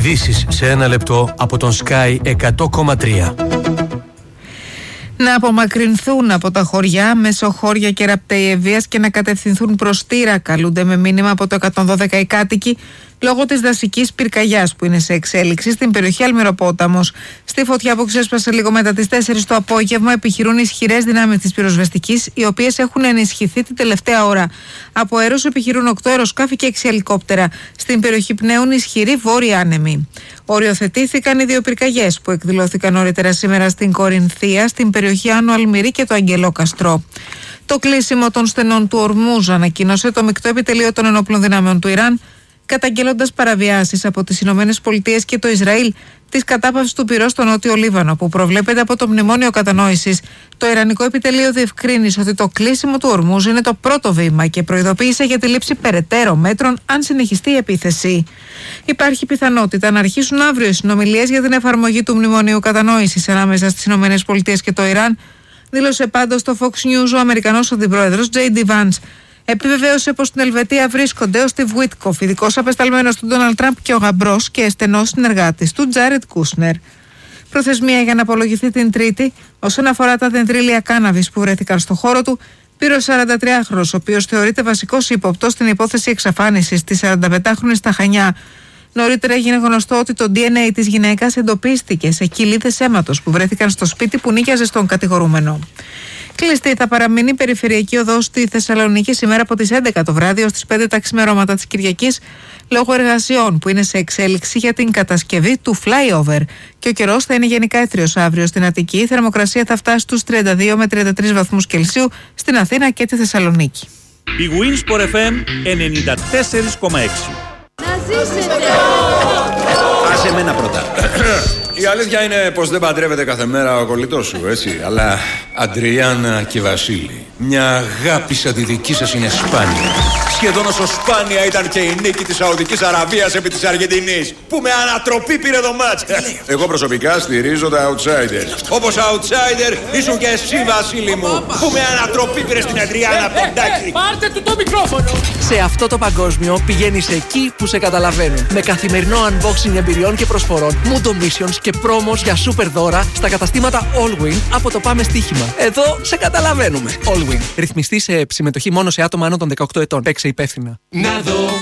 Ειδήσεις σε ένα λεπτό από τον Sky 100,3. Να απομακρυνθούν από τα χωριά, μεσοχώρια και ραπτέοι βίας και να κατευθυνθούν προς Τύρα, καλούνται με μήνυμα από το 112 οι κάτοικοι λόγω της δασικής πυρκαγιάς που είναι σε εξέλιξη στην περιοχή Αλμυροπόταμος. Στη φωτιά που ξέσπασε λίγο μετά τις 4 το απόγευμα επιχειρούν ισχυρές δυνάμεις της πυροσβεστικής, οι οποίες έχουν ενισχυθεί την τελευταία ώρα. Από αέρος επιχειρούν 8 αεροσκάφη και 6 ελικόπτερα. Στην περιοχή πνέουν ισχυροί βόρειοι άνεμοι. Οριοθετήθηκαν οι 2 πυρκαγιές που εκδηλώθηκαν νωρίτερα σήμερα στην Κορινθία, στην περιοχή Άνω Αλμυρή και το Αγγελόκαστρο. Το κλείσιμο των στενών του Ορμούζ ανακοίνωσε το μεικτό επιτελείο των ενόπλων δυνάμεων του Ιράν, καταγγέλλοντας παραβιάσεις από τις Ηνωμένες Πολιτείες και το Ισραήλ της κατάπαυσης του πυρός στο Νότιο Λίβανο που προβλέπεται από το Μνημόνιο Κατανόησης. Το Ιρανικό επιτελείο διευκρίνησε ότι το κλείσιμο του Ορμούζ είναι το πρώτο βήμα και προειδοποίησε για τη λήψη περαιτέρω μέτρων αν συνεχιστεί η επίθεση. Υπάρχει πιθανότητα να αρχίσουν αύριο οι συνομιλίες για την εφαρμογή του Μνημονίου Κατανόησης ανάμεσα στις Ηνωμένες Πολιτείες και το Ιράν, δήλωσε πάντως στο Fox News ο Αμερικανός αντιπρόεδρος J.D. Vance. Επιβεβαίωσε πως στην Ελβετία βρίσκονται ο Στιβ Βουίτκοφ, ειδικός απεσταλμένος του Ντόναλντ Τραμπ και ο γαμπρός και στενός συνεργάτης του Τζάρετ Κούσνερ. Προθεσμία για να απολογηθεί την Τρίτη όσον αφορά τα δεντρίλια κάναβης που βρέθηκαν στο χώρο του πήρε ο 43χρονος, ο οποίος θεωρείται βασικός ύποπτος στην υπόθεση εξαφάνισης της 45χρονης στα Χανιά. Νωρίτερα έγινε γνωστό ότι το DNA της γυναίκας εντοπίστηκε σε κοιλίδες αίματος που βρέθηκαν στο σπίτι που νίκιαζε στον κατηγορούμενο. Κλειστή θα παραμείνει η περιφερειακή οδός στη Θεσσαλονίκη σήμερα από τις 11 το βράδυ ως τις 5 τα ξημερώματα της Κυριακής λόγω εργασιών που είναι σε εξέλιξη για την κατασκευή του flyover. Και ο καιρός θα είναι γενικά έθριος αύριο στην Αττική. Η θερμοκρασία θα φτάσει στους 32 με 33 βαθμούς Κελσίου στην Αθήνα και τη Θεσσαλονίκη. Η Winsport FM 94,6. Να ζήσετε! Άσε εμένα πρώτα. Η αλήθεια είναι πως δεν παντρεύεται κάθε μέρα ο κολλητός σου, έτσι. Αλλά Αντριάννα και Βασίλη, μια αγάπη σαν τη δική σας είναι σπάνια. Σχεδόν όσο σπάνια ήταν και η νίκη της Σαουδικής Αραβίας επί της Αργεντινής, που με ανατροπή πήρε το μάτς. Εγώ προσωπικά στηρίζω τα outsiders. Όπως outsider ήσουν και εσύ, Βασίλη μου, που με ανατροπή πήρε στην Αντριάννα από τον Τάκη. Πάρτε του το μικρόφωνο! Σε αυτό το παγκόσμιο πηγαίνεις εκεί που σε καταλαβαίνουν. Με καθημερινό unboxing εμπειριών και προσφορών, Mundo Missions και πρόμος για super δώρα στα καταστήματα Allwin από το Πάμε Στοίχημα. Εδώ σε καταλαβαίνουμε. Allwin. Ρυθμιστή σε συμμετοχή μόνο σε άτομα άνω των 18 ετών. Παίξε υπεύθυνα. Να δω